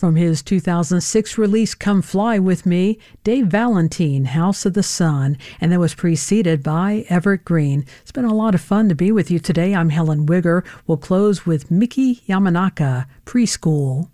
From his 2006 release Come Fly With Me, Dave Valentine, House of the Sun, and that was preceded by Everett Green. It's been a lot of fun to be with you today. I'm Helen Wigger. We'll close with Miki Yamanaka, Preschool.